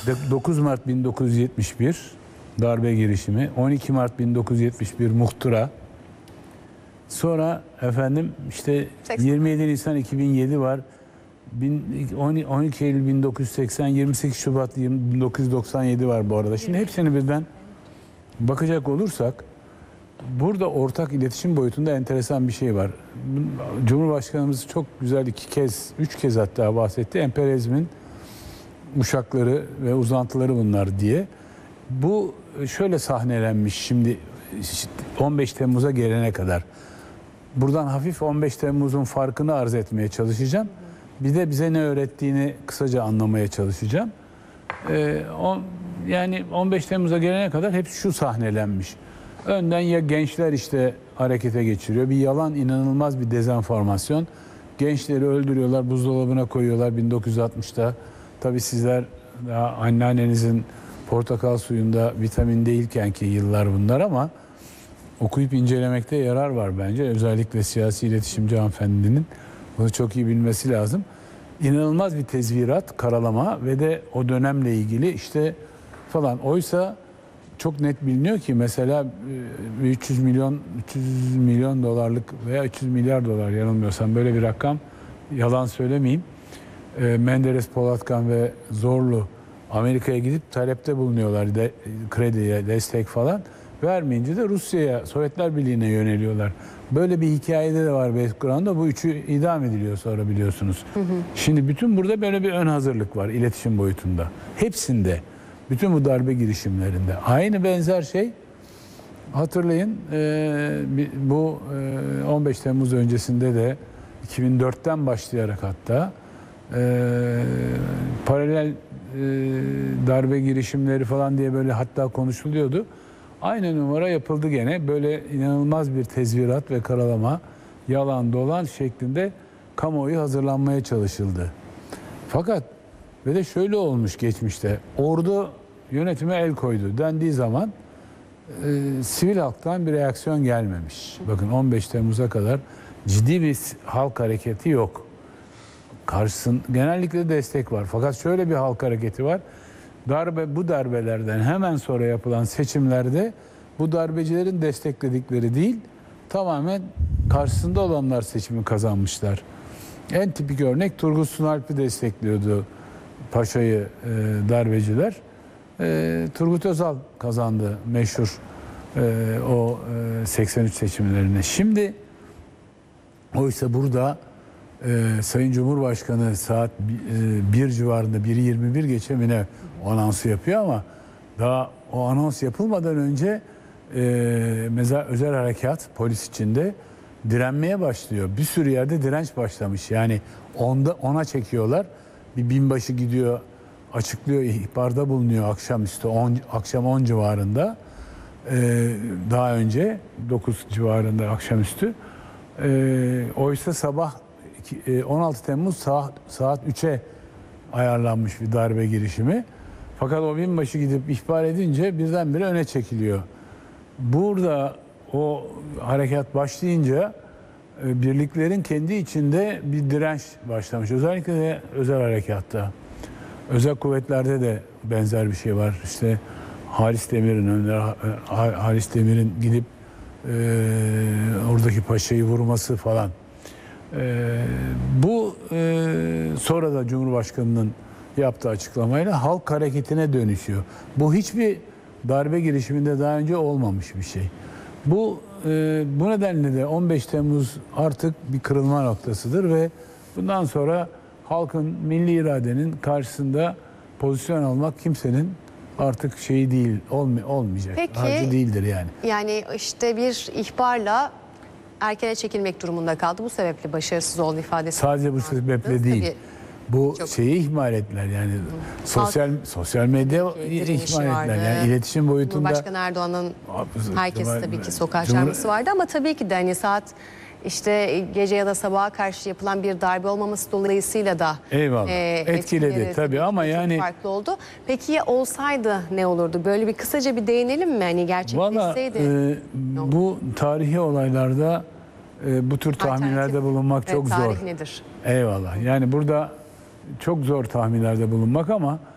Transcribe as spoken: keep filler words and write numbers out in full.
dokuz Mart bin dokuz yüz yetmiş bir darbe girişimi, on iki Mart bin dokuz yüz yetmiş bir muhtıra. Sonra efendim işte yirmi yedi Nisan iki bin yedi var. on iki Eylül bin dokuz yüz seksen, yirmi sekiz Şubat bin dokuz yüz doksan yedi var bu arada. Şimdi hepsini birden bakacak olursak burada ortak iletişim boyutunda enteresan bir şey var. Cumhurbaşkanımız çok güzel iki kez, üç kez hatta bahsetti. Emperyalizmin uşakları ve uzantıları bunlar diye. Bu şöyle sahnelenmiş şimdi on beş Temmuz'a gelene kadar. Buradan hafif on beş Temmuz'un farkını arz etmeye çalışacağım. Bir de bize ne öğrettiğini kısaca anlamaya çalışacağım. Ee, on, yani on beş Temmuz'a gelene kadar hep şu sahnelenmiş. Önden ya gençler işte harekete geçiriyor. Bir yalan, inanılmaz bir dezenformasyon. Gençleri öldürüyorlar, buzdolabına koyuyorlar bin dokuz yüz altmışta. Tabii sizler daha anneannenizin portakal suyunda vitamin değilken ki yıllar bunlar ama okuyup incelemekte yarar var bence. Özellikle siyasi iletişimci hanımefendinin bunu çok iyi bilmesi lazım. İnanılmaz bir tezvirat, karalama ve de o dönemle ilgili işte falan. Oysa çok net biliniyor ki mesela üç yüz milyon üç yüz milyon dolarlık veya üç yüz milyar dolar yanılmıyorsam böyle bir rakam, yalan söylemeyeyim. Menderes, Polatkan ve Zorlu Amerika'ya gidip talepte bulunuyorlar, de, krediye, destek falan. Vermeyince de Rusya'ya, Sovyetler Birliği'ne yöneliyorlar. Böyle bir hikayede de var background'da. Bu üçü idam ediliyor sonra biliyorsunuz. Hı hı. Şimdi bütün burada böyle bir ön hazırlık var iletişim boyutunda. Hepsinde, bütün bu darbe girişimlerinde. Aynı benzer şey hatırlayın e, bu e, on beş Temmuz öncesinde de iki bin dörtten başlayarak hatta e, paralel e, darbe girişimleri falan diye böyle hatta konuşuluyordu. Aynı numara yapıldı gene. Böyle inanılmaz bir tezvirat ve karalama, yalan dolan şeklinde kamuoyu hazırlanmaya çalışıldı. Fakat ve de şöyle olmuş geçmişte. Ordu yönetime el koydu dendiği zaman e, sivil halktan bir reaksiyon gelmemiş. Bakın on beş Temmuz'a kadar ciddi bir halk hareketi yok. Karşısında genellikle destek var. Fakat şöyle bir halk hareketi var. Darbe, bu darbelerden hemen sonra yapılan seçimlerde bu darbecilerin destekledikleri değil, tamamen karşısında olanlar seçimi kazanmışlar. En tipik örnek Turgut Sunalp'i destekliyordu Paşa'yı e, darbeciler. E, Turgut Özal kazandı meşhur e, o e, seksen üç seçimlerini. Şimdi oysa burada Ee, Sayın Cumhurbaşkanı saat bir civarında bir yirmi bir geçemine o anonsu yapıyor ama daha o anons yapılmadan önce e, mesela özel harekat polis içinde direnmeye başlıyor. Bir sürü yerde direnç başlamış. Yani onda ona çekiyorlar. Bir binbaşı gidiyor, açıklıyor, ihbarda bulunuyor akşamüstü on, akşam on civarında. Ee, daha önce dokuz civarında akşamüstü. Ee, oysa sabah on altı Temmuz saat, saat üçe ayarlanmış bir darbe girişimi. Fakat o binbaşı gidip ihbar edince birdenbire öne çekiliyor. Burada o harekat başlayınca birliklerin kendi içinde bir direnç başlamış. Özellikle de özel harekatta. Özel kuvvetlerde de benzer bir şey var. İşte Halis Demir'in önüne Halis Demir'in gidip e, oradaki paşayı vurması falan. Ee, bu e, sonra da Cumhurbaşkanı'nın yaptığı açıklamayla halk hareketine dönüşüyor. Bu hiçbir darbe girişiminde daha önce olmamış bir şey. Bu e, bu nedenle de on beş Temmuz artık bir kırılma noktasıdır ve bundan sonra halkın, milli iradenin karşısında pozisyon almak kimsenin artık şeyi değil, olmay olmayacak. Peki, harcı değildir yani. Yani işte bir ihbarla erkene çekilmek durumunda kaldı. Bu sebeple başarısız oldu ifadesi. Sadece bu sebeple değil. Tabii, bu çok... şeyi ihmal ettiler yani. Hı. Sosyal Halk, sosyal medya ihmal ettiler. Yani iletişim boyutunda. Cumhurbaşkanı Erdoğan'ın herkes tabii ki sokağa çağırması vardı ama tabii ki de hani saat işte gece ya da sabaha karşı yapılan bir darbe olmaması dolayısıyla da eyvallah e, etkiledi tabii ama yani farklı oldu. Peki ya olsaydı ne olurdu? Böyle bir kısaca bir değinelim mi? Hani gerçekleşseydi. E, bu tarihi olaylarda e, bu tür tahminlerde bulunmak çok tarih zor. Tarih nedir? Eyvallah. Yani burada çok zor tahminlerde bulunmak ama